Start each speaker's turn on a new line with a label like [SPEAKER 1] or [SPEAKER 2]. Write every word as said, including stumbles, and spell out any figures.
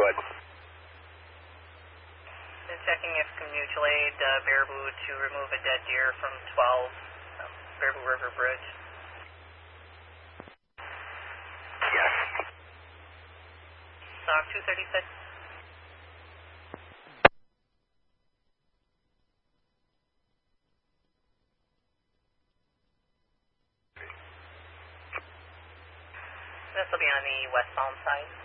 [SPEAKER 1] ahead.
[SPEAKER 2] Been checking if mutual aid uh, Baraboo to remove a dead deer from twelve um, Baraboo River Bridge.
[SPEAKER 1] Yes.
[SPEAKER 2] Stock two thirty-six. This will be on the westbound side.